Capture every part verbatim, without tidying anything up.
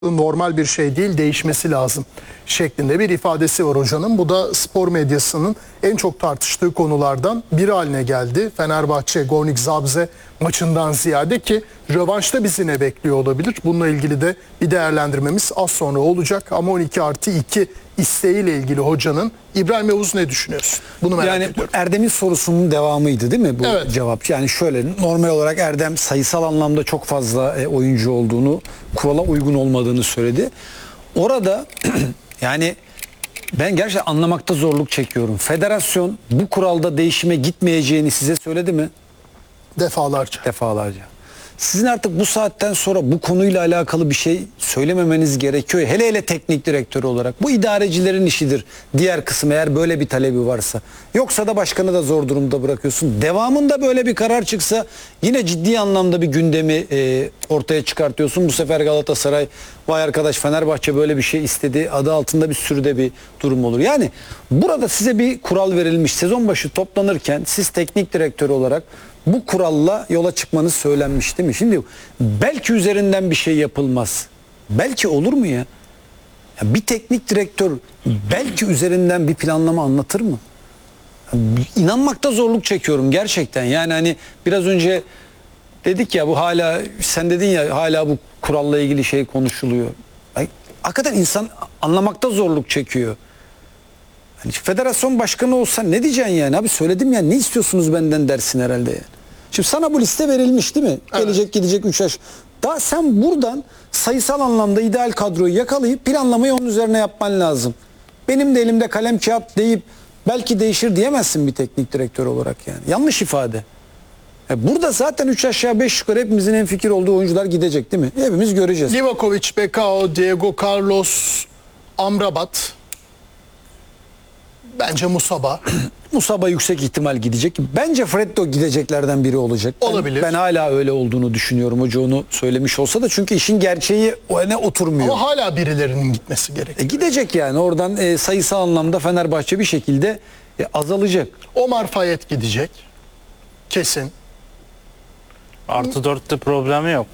normal bir şey değil, değişmesi lazım şeklinde bir ifadesi var hocanın. Bu da spor medyasının en çok tartıştığı konulardan biri haline geldi. Fenerbahçe Gornik Zabrze maçından ziyade, ki rövanşta bizi ne bekliyor olabilir? Bununla ilgili de bir değerlendirmemiz az sonra olacak. Ama on iki artı iki isteğiyle ilgili hocanın, İbrahim Yavuz ne düşünüyorsun? Bunu merak yani ediyorum. Erdem'in sorusunun devamıydı değil mi bu Evet. cevap? Yani şöyle, normal olarak Erdem sayısal anlamda çok fazla e, oyuncu olduğunu, kurala uygun olmadığını söyledi. Orada yani ben gerçekten anlamakta zorluk çekiyorum. Federasyon bu kuralda değişime gitmeyeceğini size söyledi mi? Defalarca. Defalarca. Sizin artık bu saatten sonra bu konuyla alakalı bir şey söylememeniz gerekiyor. Hele hele teknik direktör olarak. Bu idarecilerin işidir. Diğer kısım, eğer böyle bir talebi varsa. Yoksa da başkanı da zor durumda bırakıyorsun. Devamında böyle bir karar çıksa yine ciddi anlamda bir gündemi e, ortaya çıkartıyorsun. Bu sefer Galatasaray, vay arkadaş Fenerbahçe böyle bir şey istedi, adı altında bir sürü de bir durum olur. Yani burada size bir kural verilmiş. Sezon başı toplanırken siz teknik direktör olarak bu kuralla yola çıkmanız söylenmiş değil mi? Şimdi belki üzerinden bir şey yapılmaz. Belki olur mu ya? Ya bir teknik direktör belki üzerinden bir planlama anlatır mı? İnanmakta zorluk çekiyorum gerçekten. Yani hani biraz önce dedik ya, bu hala, sen dedin ya, hala bu kuralla ilgili şey konuşuluyor. Ay, hakikaten insan anlamakta zorluk çekiyor. Yani federasyon başkanı olsa ne diyeceksin yani? Abi söyledim ya, ne istiyorsunuz benden dersin herhalde yani. Şimdi sana bu liste verilmiş değil mi? Evet. Gelecek gidecek üç yaş. Daha sen buradan sayısal anlamda ideal kadroyu yakalayıp planlamayı onun üzerine yapman lazım. Benim de elimde kalem kağıt deyip belki değişir diyemezsin bir teknik direktör olarak yani. Yanlış ifade. Yani burada zaten üç aşağı beş yukarı hepimizin en fikir olduğu oyuncular gidecek değil mi? Hepimiz göreceğiz. Livakovic, Bekao, Diego Carlos, Amrabat, bence Musaba. Musaba yüksek ihtimal gidecek. Bence Freddo gideceklerden biri olacak. Olabilir. Ben, ben hala öyle olduğunu düşünüyorum. Hoca onu söylemiş olsa da, çünkü işin gerçeği o ne oturmuyor. Ama hala birilerinin gitmesi gerekiyor. E gidecek yani. Oradan e, sayısal anlamda Fenerbahçe bir şekilde e, azalacak. Omar Fayet gidecek. Kesin. Artı dörtte problemi yok.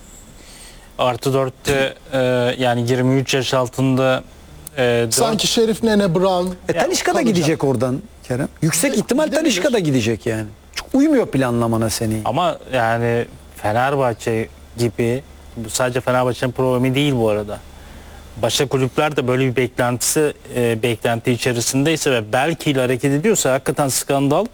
Artı dörtte e, yani yirmi üç yaş altında e, dört... Sanki Şerif Nene Brown. E, Talisca da gidecek oradan Kerem. Yüksek Gide- ihtimal gidebilir. Talisca da gidecek yani. Çok uymuyor planlamana senin. Ama yani Fenerbahçe gibi, bu sadece Fenerbahçe'nin problemi değil bu arada. Başka kulüpler de böyle bir beklentisi e, beklenti içerisindeyse ve belki ile hareket ediyorsa hakikaten skandal.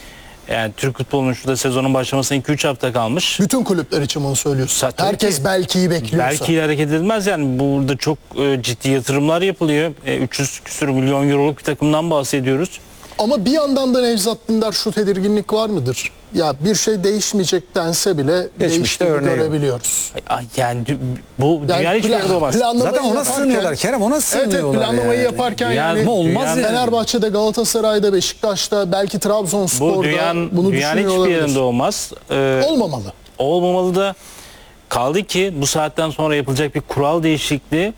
Yani Türk futbolunun şurada sezonun başlamasına iki üç hafta kalmış. Bütün kulüpler için bunu söylüyorsun. Tabii Herkes ki. belkiyi bekliyorsa. Belki ile hareket edilmez yani, burada çok e, ciddi yatırımlar yapılıyor. E, üç yüz küsur milyon euroluk bir takımdan bahsediyoruz. Ama bir yandan da Nevzat Dindar, şu tedirginlik var mıdır? Ya bir şey değişmeyecek dense bile değiştiğini örneği yok. görebiliyoruz. Ay, Yani dü- bu Yani dünya hiçbir plan- yerde olmaz. planlamayı Zaten ona yaparken- sığınıyorlar Kerem, ona Evet, sığınıyorlar. evet, planlamayı yani. yaparken Yani yani Ama olmaz dünyanın- yani. Fenerbahçe'de, Galatasaray'da, Beşiktaş'ta, belki Bu Trabzonspor'da dünyanın, bunu dünyanın düşünüyor hiçbir olabilir. yerinde olmaz. Ee, Olmamalı. olmamalı da, kaldı ki bu saatten sonra yapılacak bir kural değişikliği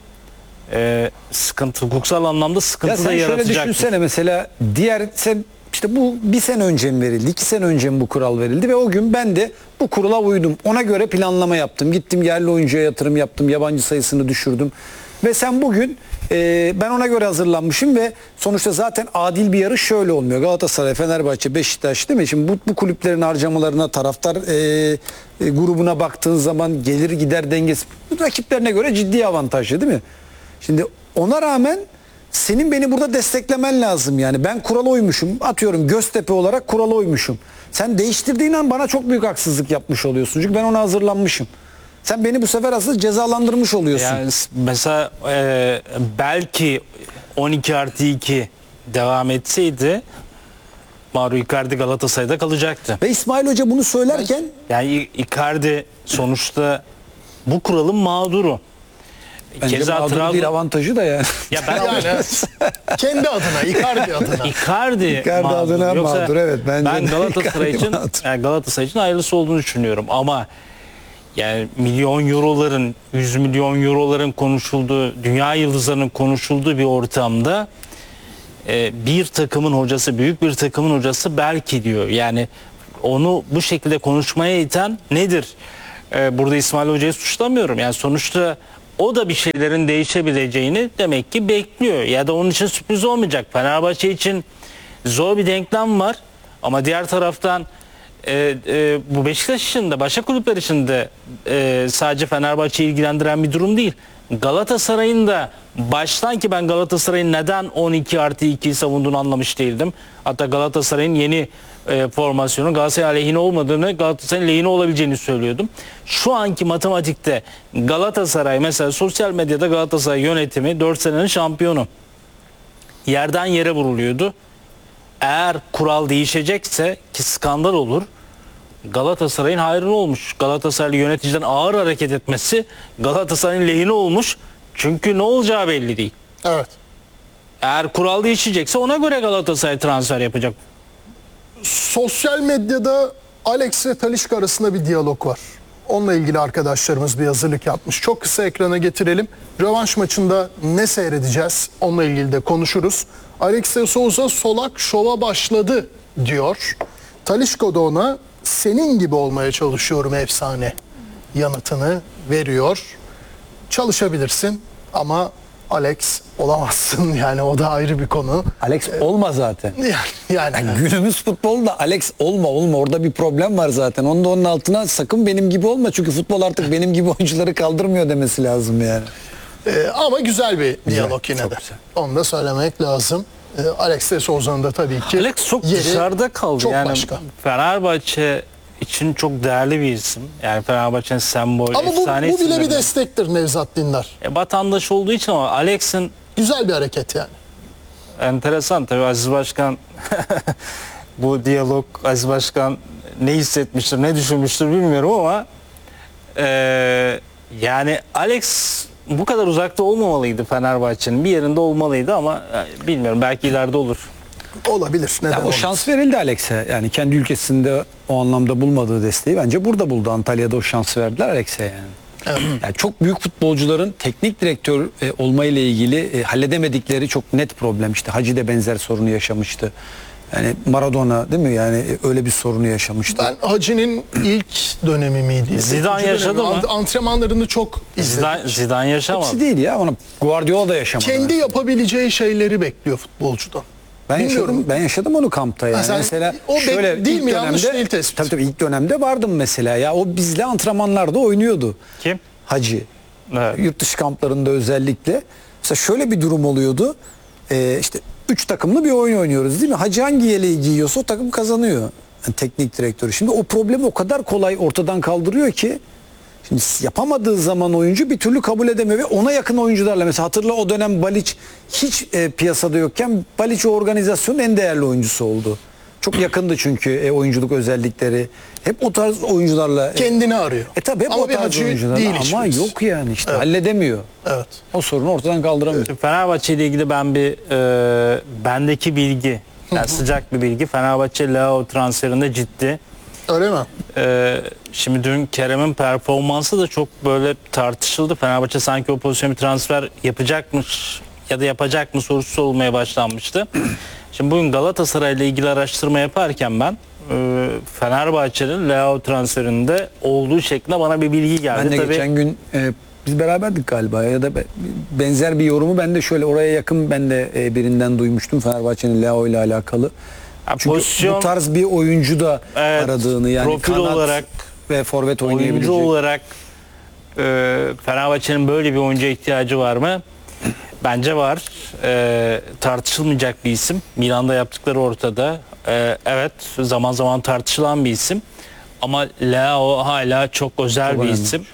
e, sıkıntı, hukuksal anlamda Ya sıkıntı sen da şöyle yaratacaktır. düşünsene, mesela diğer, sen işte bu bir sene önce mi verildi, iki sene önce mi bu kural verildi ve o gün ben de bu kurala uydum. Ona göre planlama yaptım. Gittim yerli oyuncuya yatırım yaptım. Yabancı sayısını düşürdüm. Ve sen bugün e, ben ona göre hazırlanmışım ve sonuçta zaten adil bir yarış şöyle olmuyor. Galatasaray, Fenerbahçe, Beşiktaş değil mi? Şimdi bu, bu kulüplerin harcamalarına, taraftar e, e, grubuna baktığın zaman gelir gider dengesi rakiplerine göre ciddi avantajlı değil mi? Şimdi ona rağmen senin beni burada desteklemen lazım yani. Ben kurala uymuşum. Atıyorum Göztepe olarak kurala uymuşum. Sen değiştirdiğin an bana çok büyük haksızlık yapmış oluyorsun. Çünkü ben ona hazırlanmışım. Sen beni bu sefer aslında cezalandırmış oluyorsun. Yani s- mesela e, belki on iki artı iki devam etseydi Mauro Icardi Galatasaray'da kalacaktı. Ve İsmail Hoca bunu söylerken Yani İ- Icardi sonuçta bu kuralın mağduru. bence Keza mağdur Trabzon- değil, avantajı da yani. Ya ben Yani evet. Kendi adına, Icardi adına. Icardi, Icardi mağdur. adına Yoksa mağdur, evet, bence ben de Galatasaray Icardi için mağdur. yani Galatasaray için hayırlısı olduğunu düşünüyorum ama yani milyon euroların, yüz milyon euroların konuşulduğu, dünya yıldızlarının konuşulduğu bir ortamda e, bir takımın hocası, büyük bir takımın hocası belki diyor. Yani onu bu şekilde konuşmaya iten nedir? E, burada İsmail Hoca'yı suçlamıyorum. Yani sonuçta o da bir şeylerin değişebileceğini demek ki bekliyor. Ya da onun için sürpriz olmayacak. Fenerbahçe için zor bir denklem var. Ama diğer taraftan e, e, bu Beşiktaş için de başka kulüpler için de e, sadece Fenerbahçe'yi ilgilendiren bir durum değil. Galatasaray'ın da baştan, ki ben Galatasaray'ın neden on iki artı ikiyi savunduğunu anlamış değildim. Hatta Galatasaray'ın yeni e, formasyonu Galatasaray aleyhine olmadığını, Galatasaray'ın lehine olabileceğini söylüyordum. Şu anki matematikte Galatasaray, mesela sosyal medyada Galatasaray yönetimi dört senenin şampiyonu. Yerden yere vuruluyordu. Eğer kural değişecekse, ki skandal olur, Galatasaray'ın hayrına olmuş. Galatasaraylı yöneticiden ağır hareket etmesi Galatasaray'ın lehine olmuş. Çünkü ne olacağı belli değil. Evet. Eğer kural değişecekse ona göre Galatasaray transfer yapacak. Sosyal medyada Alex ve Talisca arasında bir diyalog var. Onunla ilgili arkadaşlarımız bir hazırlık yapmış. Çok kısa ekrana getirelim. Rövanş maçında ne seyredeceğiz? Onunla ilgili de konuşuruz. Alex de Souza solak şova başladı diyor. Talisca da ona senin gibi olmaya çalışıyorum efsane yanıtını veriyor. Çalışabilirsin ama Alex olamazsın, yani o da ayrı bir konu. Alex olma zaten. Yani, yani, Yani günümüz futbolda Alex olma olma, orada bir problem var zaten. Onu da onun altına sakın benim gibi olma, çünkü futbol artık benim gibi oyuncuları kaldırmıyor demesi lazım yani. Ee, ama güzel bir diyalog Güzel, yine çok de. güzel. Onu da söylemek lazım. Ee, Alex de Souza'nın da tabii ki Alex çok yeri dışarıda kaldı. çok yani başka. Fenerbahçe için çok değerli bir isim. Yani Fenerbahçe'nin sembolü, Ama bu, efsane bu bile bir isimlerinden. destektir Nevzat Dindar. E, vatandaş olduğu için, ama Alex'in Güzel bir hareket yani. enteresan tabii. Aziz Başkan bu diyalog, Aziz Başkan ne hissetmiştir, ne düşünmüştür bilmiyorum ama e, yani Alex bu kadar uzakta olmamalıydı Fenerbahçe'nin. Bir yerinde olmalıydı ama e, bilmiyorum, belki ileride olur. Olabilir. Neden Ya o olmasın? şans verildi Alex'e. Yani kendi ülkesinde o anlamda bulmadığı desteği bence burada buldu. Antalya'da o şansı verdiler Alex'e yani. Evet. Yani çok büyük futbolcuların teknik direktör e, olmayla ilgili e, halledemedikleri çok net problem. İşte Hacı de benzer sorunu yaşamıştı. Yani Maradona değil mi? Yani e, öyle bir sorunu yaşamıştı. Ben Hacı'nın ilk dönemi miydi? Zidane İkinci yaşadı dönemi. mı? Ant- Antrenmanlarını çok izledim. Zidane, Zidane yaşamadı. Hepsi değil ya. Onu Guardiola da yaşamadı. Kendi yapabileceği şeyleri bekliyor futbolcudan. Ben Bilmiyorum. yaşadım, ben yaşadım onu kampta yani. sen- Mesela o bek- şöyle değil ilk mi? Yanlış dönemde- değil tespit. Tabii tabii ilk dönemde vardım mesela ya. O bizle antrenmanlarda oynuyordu. Kim? Hacı. Evet. Yurt dışı kamplarında özellikle. Mesela şöyle bir durum oluyordu. Ee, işte üç takımlı bir oyun oynuyoruz değil mi? Hacı hangi yeleği giyiyorsa o takım kazanıyor. Yani teknik direktörü. Şimdi o problemi o kadar kolay ortadan kaldırıyor ki, şimdi yapamadığı zaman oyuncu bir türlü kabul edemiyor ve ona yakın oyuncularla, mesela hatırla o dönem Baliç hiç e, piyasada yokken Baliç o organizasyonun en değerli oyuncusu oldu. Çok yakındı çünkü e, oyunculuk özellikleri. Hep o tarz oyuncularla. E, Kendini arıyor. e tabi hep Ama o bir tarz Hacı oyuncularla değil ama hiçbirisi. yok yani işte Evet. halledemiyor. Evet. O sorunu ortadan kaldıramıyor. Fenerbahçe ile ilgili ben bir e, bendeki bilgi, yani sıcak bir bilgi. Fenerbahçe Leao transferinde ciddi. Öyle mi? E, şimdi dün Kerem'in performansı da çok böyle tartışıldı. Fenerbahçe sanki o pozisyona bir transfer yapacakmış ya da yapacak mı sorusu olmaya başlanmıştı. Şimdi bugün Galatasaray ile ilgili araştırma yaparken ben e, Fenerbahçe'nin Leao transferinde olduğu şeklinde bana bir bilgi geldi. Ben de Tabii, geçen gün e, biz beraberdik galiba ya da be- benzer bir yorumu ben de şöyle oraya yakın ben de e, birinden duymuştum Fenerbahçe'nin Leao ile alakalı. ya Çünkü pozisyon, bu tarz bir oyuncu da Evet, aradığını, yani profil kanat olarak, ve forvet oynayabilecek. oyuncu olarak e, Fenerbahçe'nin böyle bir oyuncuya ihtiyacı var mı? Bence var. E, tartışılmayacak bir isim. Milan'da yaptıkları ortada. E, evet, zaman zaman tartışılan bir isim. Ama Leao hala çok özel Çok bir önemli. isim.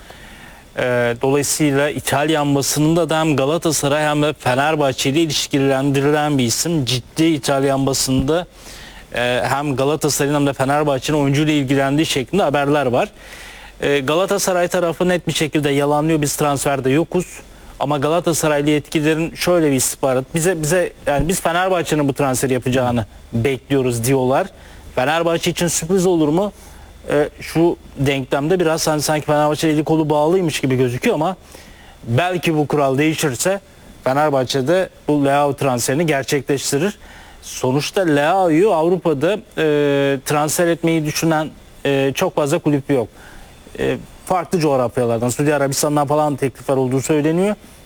E, dolayısıyla İtalyan basınında da hem Galatasaray hem de Fenerbahçe ile ilişkilendirilen bir isim. Ciddi İtalyan basında e, hem Galatasaray'ın hem de Fenerbahçe'nin oyuncuyla ilgilendiği şeklinde haberler var. E, Galatasaray tarafı net bir şekilde yalanlıyor. Biz transferde yokuz. Ama Galatasaraylı yetkililerin şöyle bir istihbarat bize bize yani biz Fenerbahçe'nin bu transferi yapacağını bekliyoruz diyorlar. Fenerbahçe için sürpriz olur mu? Ee, şu denklemde biraz hani sanki Fenerbahçe eli kolu bağlıymış gibi gözüküyor ama belki bu kural değişirse Fenerbahçe'de bu Leao transferini gerçekleştirir. Sonuçta Leao'yu Avrupa'da e, transfer etmeyi düşünen e, çok fazla kulüp yok. E, farklı coğrafyalardan, Suudi Arabistan'dan falan teklifler olduğu söyleniyor.